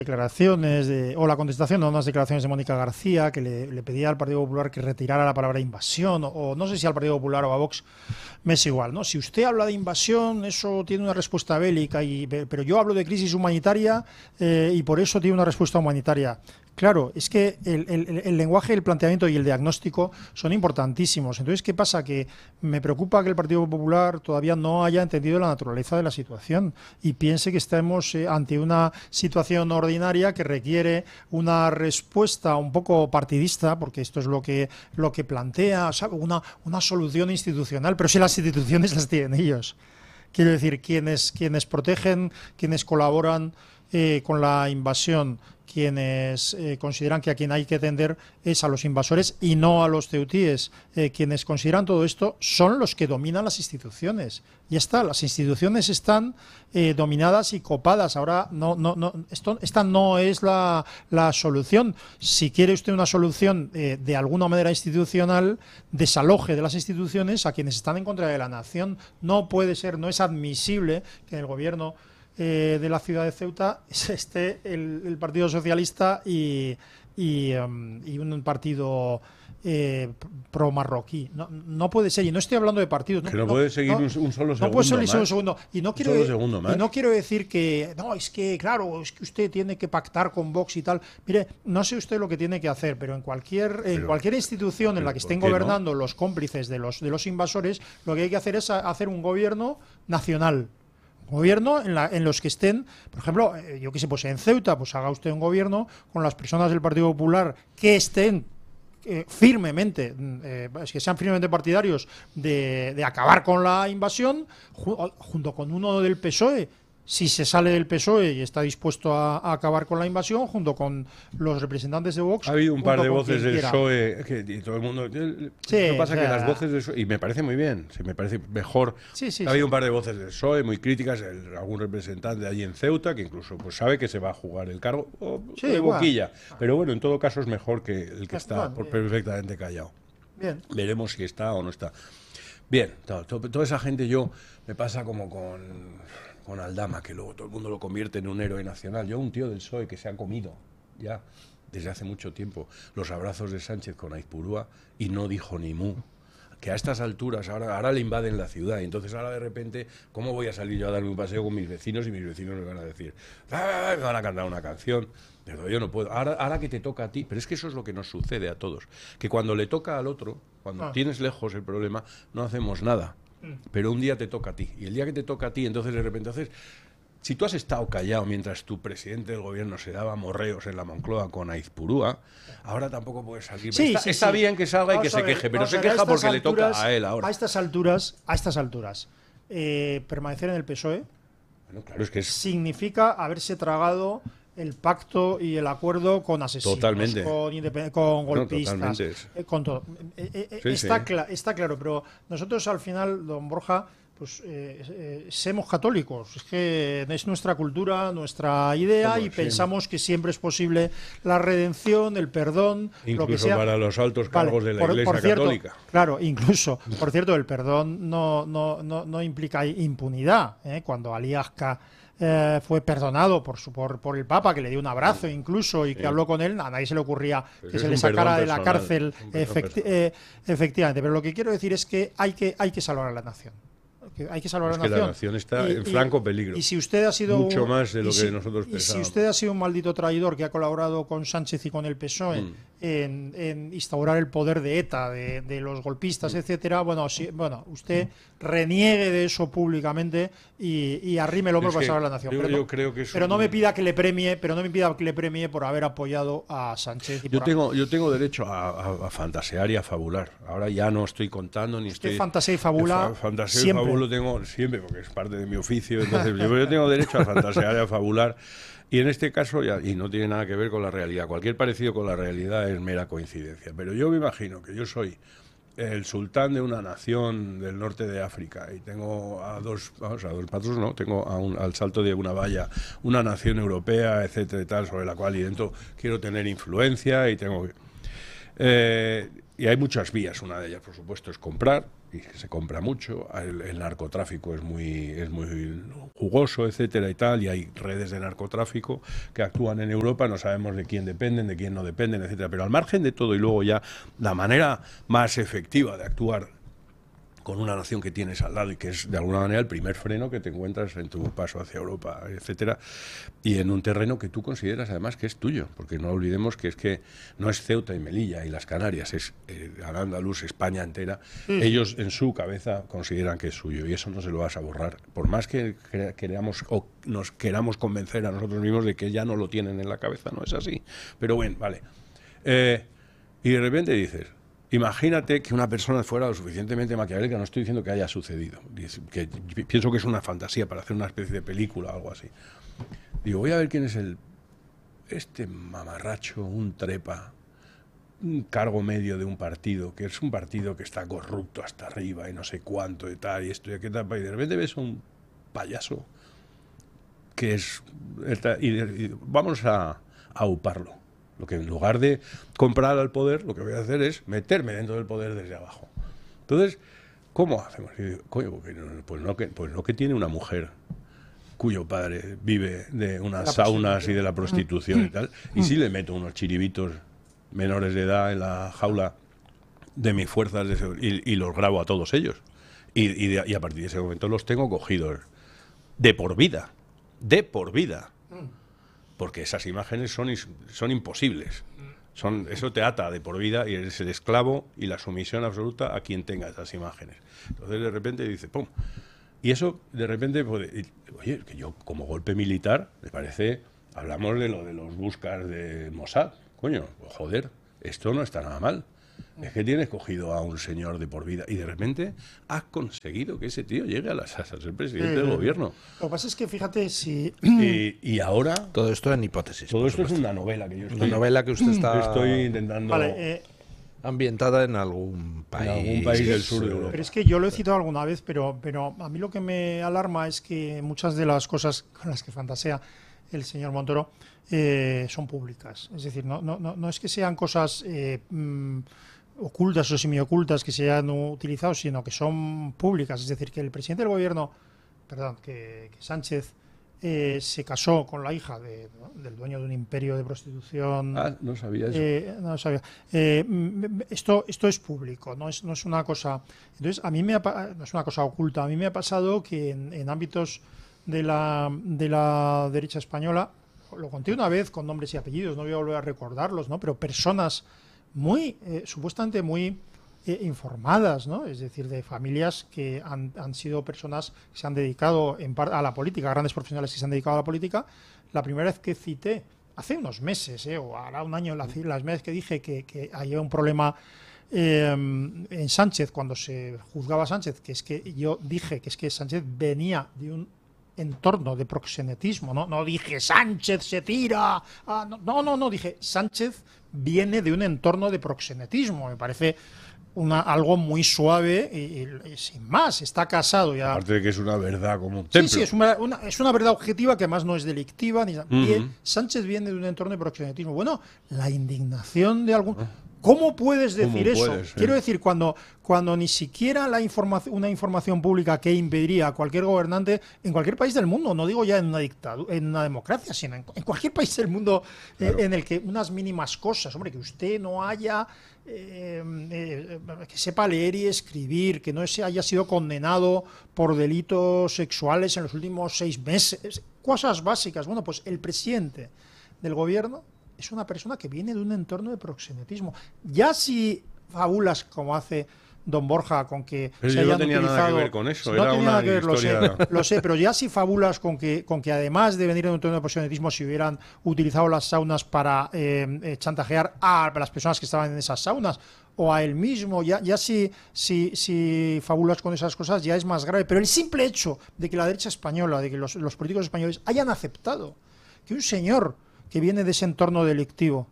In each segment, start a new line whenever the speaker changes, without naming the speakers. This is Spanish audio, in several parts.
declaraciones o la contestación a unas declaraciones de Mónica García que le pedía al Partido Popular que retirara la palabra invasión, o no sé si al Partido Popular o a Vox, me es igual, ¿no? Si usted habla de invasión, eso tiene una respuesta bélica, pero yo hablo de crisis humanitaria y por eso tiene una respuesta humanitaria. Claro, es que el lenguaje, el planteamiento y el diagnóstico son importantísimos. Entonces, ¿qué pasa? Que me preocupa que el Partido Popular todavía no haya entendido la naturaleza de la situación y piense que estamos ante una situación ordinaria que requiere una respuesta un poco partidista, porque esto es lo que plantea, ¿sabe? Una solución institucional, pero si las instituciones las tienen ellos. Quiero decir, quienes protegen, quienes colaboran con la invasión, quienes consideran que a quien hay que atender es a los invasores y no a los ceutíes. Quienes consideran todo esto son los que dominan las instituciones. Ya está, las instituciones están dominadas y copadas. Ahora esta no es la solución. Si quiere usted una solución de alguna manera institucional, desaloje de las instituciones a quienes están en contra de la nación. No puede ser, no es admisible que en el gobierno de la ciudad de Ceuta esté el Partido Socialista y un partido pro-marroquí. No puede ser, y no estoy hablando de partidos.
Que no puede seguir un solo segundo.
No puede seguir un segundo. Y no quiero decir que, no, es que, claro, es que usted tiene que pactar con Vox y tal. Mire, no sé usted lo que tiene que hacer, pero en cualquier institución en la que estén gobernando los cómplices de los invasores, lo que hay que hacer es hacer un gobierno nacional. Gobierno en los que estén, por ejemplo, yo qué sé, pues en Ceuta, pues haga usted un gobierno con las personas del Partido Popular que estén firmemente, que sean firmemente partidarios de acabar con la invasión, junto con uno del PSOE, si se sale del PSOE y está dispuesto a acabar con la invasión, junto con los representantes de Vox.
Ha habido un par de voces del PSOE y todo el mundo. Lo que pasa es que las voces del PSOE, y me parece muy bien, me parece mejor. Ha habido un par de voces del PSOE muy críticas, algún representante allí en Ceuta que incluso pues sabe que se va a jugar el cargo de boquilla. Pero bueno, en todo caso es mejor que el que está perfectamente callado.
Bien.
Veremos si está o no está. Bien, toda esa gente me pasa como con Aldama, que luego todo el mundo lo convierte en un héroe nacional. Yo, un tío del PSOE que se ha comido ya desde hace mucho tiempo los abrazos de Sánchez con Aizpurúa y no dijo ni mu. Que a estas alturas ahora le invaden la ciudad y entonces ahora de repente, ¿cómo voy a salir yo a darme un paseo con mis vecinos y mis vecinos me van a decir, me van a cantar una canción? Pero yo no puedo. Ahora que te toca a ti, pero es que eso es lo que nos sucede a todos, que cuando le toca al otro, cuando tienes lejos el problema, no hacemos nada. Pero un día te toca a ti, y el día que te toca a ti, entonces de repente si tú has estado callado mientras tu presidente del gobierno se daba morreos en la Moncloa con Aizpurúa, ahora tampoco puedes salir. Está bien que salga y que se queje, pero se queja porque le toca a él ahora.
A estas alturas, permanecer en el PSOE,
bueno, claro, es que
significa haberse tragado el pacto y el acuerdo con asesinos,
totalmente,
con golpistas,
con
todo. Está claro, pero nosotros al final, don Borja, pues somos católicos, es que es nuestra cultura, nuestra idea, y pensamos que siempre es posible la redención, el perdón,
incluso
lo que sea.
Para los altos cargos de la Iglesia Católica.
Claro, incluso, por cierto, el perdón no implica impunidad. Cuando Ali Azka fue perdonado por el Papa, que le dio un abrazo incluso y que habló con él, a nadie se le ocurría que se le sacara de la cárcel, efectivamente. Pero lo que quiero decir es que hay que salvar a la nación. Hay que salvar a la nación.
La nación está en franco peligro.
Y si usted ha sido
mucho más de lo que nosotros pensábamos.
Y si usted ha sido un maldito traidor que ha colaborado con Sánchez y con el PSOE en instaurar el poder de ETA, de los golpistas, etcétera, usted reniegue de eso públicamente y arrime el hombro para salvar a la nación. Pero no me pida que le premie, por haber apoyado a Sánchez.
Yo tengo derecho a fantasear y a fabular. Ahora ya no estoy contando ni estoy.
Fantasea y fabula siempre.
Lo tengo siempre porque es parte de mi oficio, entonces yo tengo derecho a fantasear y a fabular, y en este caso y no tiene nada que ver con la realidad, cualquier parecido con la realidad es mera coincidencia, pero yo me imagino que yo soy el sultán de una nación del norte de África y tengo a dos pasos, no, tengo al salto de una valla una nación europea, etcétera y tal, sobre la cual dentro quiero tener influencia y tengo y hay muchas vías. Una de ellas, por supuesto, es comprar y que se compra mucho, el narcotráfico es muy jugoso, etcétera y tal, y hay redes de narcotráfico que actúan en Europa, no sabemos de quién dependen, de quién no dependen, etcétera, pero al margen de todo, y luego ya la manera más efectiva de actuar con una nación que tienes al lado y que es de alguna manera el primer freno que te encuentras en tu paso hacia Europa, etcétera, y en un terreno que tú consideras además que es tuyo, porque no olvidemos que es que no es Ceuta y Melilla y las Canarias, es Al-Ándalus, España entera. Ellos en su cabeza consideran que es suyo y eso no se lo vas a borrar, por más que queramos o nos queramos convencer a nosotros mismos de que ya no lo tienen en la cabeza, no es así. Pero bueno, vale. Y de repente dices, imagínate que una persona fuera lo suficientemente maquiavélica, no estoy diciendo que haya sucedido, que pienso que es una fantasía para hacer una especie de película o algo así. Digo, voy a ver quién es este mamarracho, un trepa, un cargo medio de un partido, que es un partido que está corrupto hasta arriba y no sé cuánto y tal, y esto y aquello, y de repente ves a un payaso que es... y vamos a uparlo. Lo que en lugar de comprar al poder, lo que voy a hacer es meterme dentro del poder desde abajo. Entonces, ¿cómo hacemos? Y digo, coño, pues no que tiene una mujer cuyo padre vive de unas saunas y de la prostitución y tal, y sí le meto unos chiribitos menores de edad en la jaula de mis fuerzas de seguridad y los grabo a todos ellos. Y a partir de ese momento los tengo cogidos de por vida. De por vida. Porque esas imágenes son imposibles. Eso te ata de por vida y eres el esclavo y la sumisión absoluta a quien tenga esas imágenes. Entonces de repente dice, ¡pum! Y eso de repente, oye, que yo como golpe militar, me parece, hablamos de lo de los buscas de Mossad, coño, joder, esto no está nada mal. Es que tienes cogido a un señor de por vida y de repente has conseguido que ese tío llegue a ser presidente del gobierno.
Lo que pasa es que fíjate si...
Y ahora...
Todo esto en hipótesis.
Todo esto es una novela que yo estoy...
Una novela que usted está...
Estoy intentando...
Vale,
ambientada en algún país.
En algún país del sur de Europa.
Pero es que yo lo he citado alguna vez, pero a mí lo que me alarma es que muchas de las cosas con las que fantasea el señor Montoro son públicas. Es decir, no es que sean cosas ocultas o semiocultas que se hayan utilizado, sino que son públicas. Es decir, que el presidente del gobierno, que Sánchez se casó con la hija del dueño de un imperio de prostitución.
Ah, no sabía eso.
No lo sabía. Esto es público, no es una cosa. Entonces, no es una cosa oculta. A mí me ha pasado que en ámbitos de la derecha española, lo conté una vez con nombres y apellidos, no voy a volver a recordarlos, ¿no? Pero personas supuestamente muy informadas, ¿no? Es decir, de familias que han sido personas que se han dedicado a la política, grandes profesionales que se han dedicado a la política. La primera vez que cité, hace unos meses, o hará un año, las veces que dije que había un problema en Sánchez, cuando se juzgaba a Sánchez, que es que yo dije que es que Sánchez venía de un entorno de proxenetismo, no dije Sánchez se tira, no, dije Sánchez viene de un entorno de proxenetismo, me parece algo muy suave y sin más, está casado ya.
Aparte de que es una verdad como un templo.
Sí, es una verdad objetiva que además no es delictiva. Sánchez viene de un entorno de proxenetismo. Bueno, la indignación de algún... ¿Cómo puedes decir eso? Quiero decir, cuando ni siquiera una información pública que impediría a cualquier gobernante en cualquier país del mundo, no digo ya en una dictadura, en una democracia, sino en cualquier país del mundo, claro, en el que unas mínimas cosas, hombre, que usted no haya, que sepa leer y escribir, que no se haya sido condenado por delitos sexuales en los últimos 6 meses, cosas básicas. Bueno, pues el presidente del gobierno es una persona que viene de un entorno de proxenetismo. Ya si fabulas como hace don Borja con que
pero
se
yo
hayan
no tenía
utilizado,
nada que ver con eso,
no
era
tenía
una
nada que ver,
historia...
lo sé, pero ya si fabulas con que además de venir de un entorno de proxenetismo se hubieran utilizado las saunas para chantajear a las personas que estaban en esas saunas o a él mismo, ya si fabulas con esas cosas ya es más grave. Pero el simple hecho de que la derecha española, de que los políticos españoles hayan aceptado que un señor que viene de ese entorno delictivo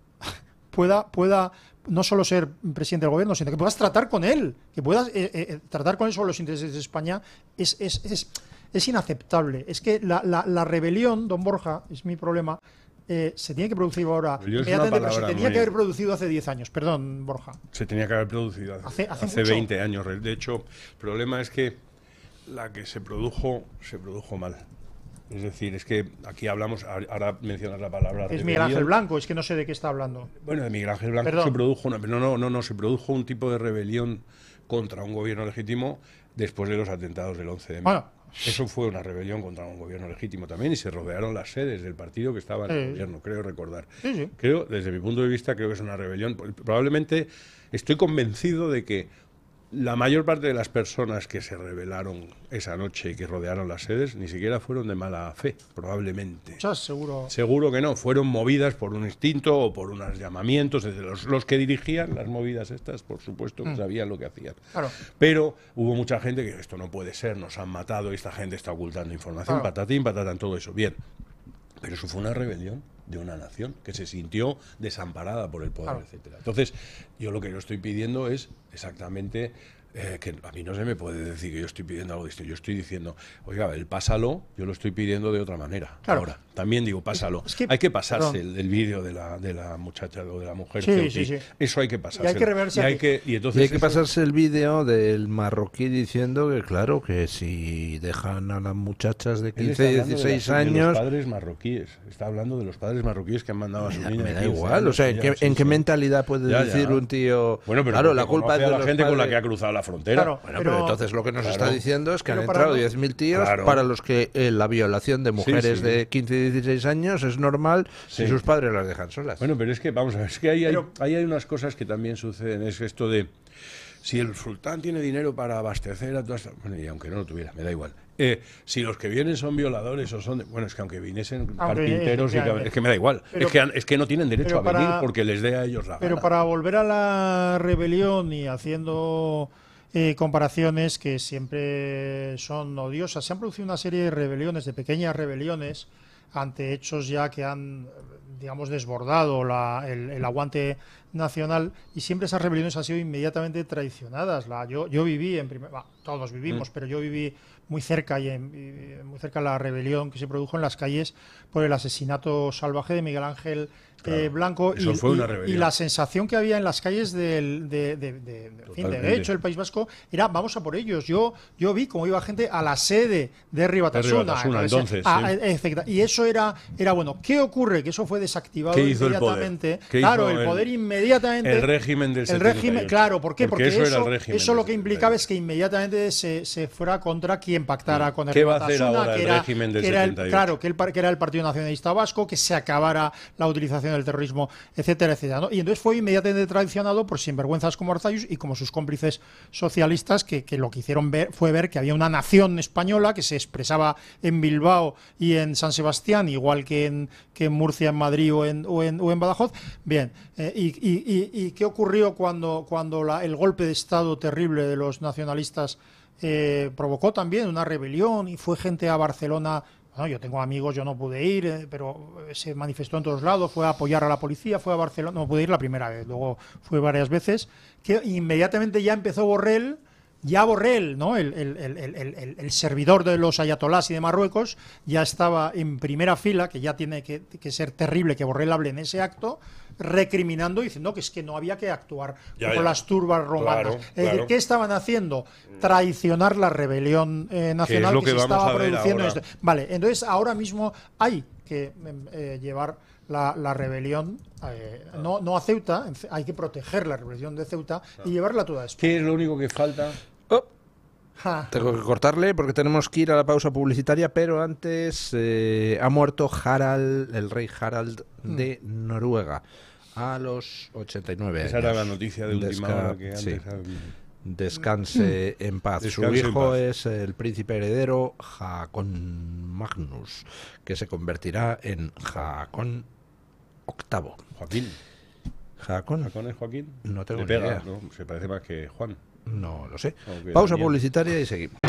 pueda no solo ser presidente del gobierno, sino que puedas tratar con él, que puedas tratar con él sobre los intereses de España, es inaceptable. Es que la rebelión, don Borja, es mi problema, se tiene que producir ahora
Rebelión es una
inmediatamente, pero se
palabra
tenía
muy-
que haber producido hace 10 años. Perdón, Borja.
Se tenía que haber producido
Hace
hace
mucho.
20 años. De hecho, el problema es que la que se produjo mal. Es decir, es que aquí hablamos, ahora mencionas la palabra
Es Miguel Ángel Blanco, es que no sé de qué está hablando.
Bueno, de Miguel Ángel Blanco
Perdón.
se produjo se produjo un tipo de rebelión contra un gobierno legítimo después de los atentados del 11 de mayo.
Bueno.
Eso fue una rebelión contra un gobierno legítimo también y se rodearon las sedes del partido que estaba en el gobierno, creo recordar.
Sí, sí.
Creo, desde mi punto de vista, creo que es una rebelión. Probablemente estoy convencido de que la mayor parte de las personas que se rebelaron esa noche y que rodearon las sedes ni siquiera fueron de mala fe, probablemente.
Muchas, seguro.
Seguro que no, fueron movidas por un instinto o por unos llamamientos. Desde los que dirigían las movidas estas, por supuesto, que sabían lo que hacían.
Claro.
Pero hubo mucha gente que esto no puede ser, nos han matado, esta gente está ocultando información,
Claro.
patatín, patatán, todo eso. Bien, pero eso fue una rebelión de una nación que se sintió desamparada por el poder,
Claro.
etcétera. Entonces, yo lo que yo estoy pidiendo es exactamente que a mí no se me puede decir que yo estoy pidiendo algo distinto. Yo estoy diciendo, oiga, el pásalo, yo lo estoy pidiendo de otra manera.
Claro.
Ahora, también digo, pásalo.
Es que-
hay que pasarse
perdón.
el vídeo de la muchacha o de la mujer.
Sí,
Ceuti.
sí, sí.
Eso hay que pasarse.
Y hay que reverse
y hay
aquí.
que, y entonces
Y hay que
eso-
pasarse el vídeo del marroquí diciendo que, claro, que si dejan a las muchachas de
Él está
15,
hablando
16
de los
años,
padres marroquíes. Está hablando de los padres marroquíes que han mandado a sus niños.
me
de
da
15
igual.
años,
O sea,
ya,
¿en qué
sí.
mentalidad puede
Ya,
decir
ya.
un tío?
Bueno, pero
claro,
porque
la culpa
conoce
es de
a la
los
gente con la
padres.
que ha cruzado la frontera.
Claro.
Bueno,
Pero-
pero entonces lo que nos
Claro.
está diciendo es que han
Pero para
entrado
no-
10.000 tíos
Claro.
para los que la violación de mujeres
sí.
de 15 y 16 años es normal si
Sí.
sus padres las dejan solas.
Bueno, pero es que, vamos a ver, es que ahí
Pero-
hay unas cosas que también suceden. Es esto de, si el sultán tiene dinero para abastecer a todas... Bueno, y aunque no lo tuviera, me da igual. Si los que vienen son violadores o son... bueno, es que aunque viniesen carpinteros,
efectivamente.
es que me da igual.
Pero-
es que no tienen derecho
pero
a venir
para-
porque les dé a ellos la
Pero
gana.
para volver a la rebelión y haciendo comparaciones que siempre son odiosas, se han producido una serie de rebeliones, de pequeñas rebeliones, ante hechos ya que han, digamos, desbordado el aguante nacional, y siempre esas rebeliones han sido inmediatamente traicionadas. Yo viví todos vivimos, pero yo viví muy cerca muy cerca de la rebelión que se produjo en las calles por el asesinato salvaje de Miguel Ángel
Claro,
Blanco,
eso fue una rebelión.
y la sensación que había en las calles en fin, de
Totalmente.
hecho el País Vasco era vamos a por ellos. Yo vi cómo iba gente a la sede de Ribatasuna,
Entonces,
efectiva, y eso era bueno. ¿Qué ocurre? Que eso fue desactivado
¿Qué hizo el
inmediatamente.
poder? ¿Qué
Claro,
hizo
el poder
el
inmediatamente.
régimen del
El
78?
régimen, claro, ¿por qué?
Porque eso era el régimen
eso
del
lo que implicaba
78.
es que inmediatamente se fuera contra quien pactara con el
¿Qué va a hacer
Ribatasuna,
ahora el
que era-
régimen del
que era el-
78?
claro, que era el Partido Nacionalista Vasco, que se acabara la utilización del terrorismo, etcétera, etcétera, ¿no? Y entonces fue inmediatamente traicionado por sinvergüenzas como Arzayus y como sus cómplices socialistas, que lo que hicieron fue ver que había una nación española que se expresaba en Bilbao y en San Sebastián, igual que en Murcia, en Madrid o en Badajoz. Bien, ¿y qué ocurrió cuando el golpe de Estado terrible de los nacionalistas provocó también una rebelión y fue gente a Barcelona? Bueno, yo tengo amigos, yo no pude ir, pero se manifestó en todos lados, fue a apoyar a la policía, fue a Barcelona, no pude ir la primera vez, luego fue varias veces, que inmediatamente ya empezó Borrell, ¿no? El servidor de los ayatolás y de Marruecos, ya estaba en primera fila, que ya tiene que ser terrible que Borrell hable en ese acto, recriminando, diciendo que es que no había que actuar con las turbas romanas.
Claro,
Es decir,
claro.
¿qué estaban haciendo? Traicionar la rebelión nacional
lo
que
que
se
vamos
estaba
a ver
produciendo.
ahora.
Vale, entonces ahora mismo hay que llevar la rebelión, no a Ceuta, hay que proteger la rebelión de Ceuta y llevarla toda a España.
¿Qué es lo único que falta?
Oh,
Ja.
tengo que cortarle porque tenemos que ir a la pausa publicitaria, pero antes ha muerto el rey Harald de Noruega a los 89 años.
Esa era la noticia de última hora que antes...
sí. Descanse en paz.
Descanse
Su
en
hijo
paz.
es el príncipe heredero Haakon Magnus, que se convertirá en Haakon VIII.
Joaquín.
¿Haakon?
¿Joaquín es Joaquín?
No tengo
Le
ni
pega,
idea.
¿no? Se parece más que Juan.
No lo sé.
O que
Pausa
Daniel.
publicitaria y seguimos.